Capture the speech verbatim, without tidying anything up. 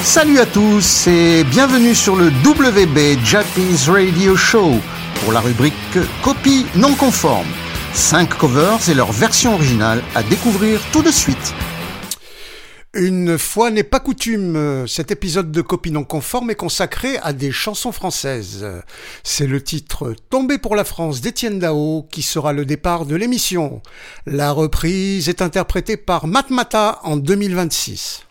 Salut à tous et bienvenue sur le W B Jappies Radio Show pour la rubrique Copies non conformes. cinq covers et leur version originale à découvrir tout de suite. Une fois n'est pas coutume, cet épisode de Copies non conformes est consacré à des chansons françaises. C'est le titre « Tombé pour la France » d'Étienne Dao qui sera le départ de l'émission. La reprise est interprétée par Matmata en deux mille vingt-six.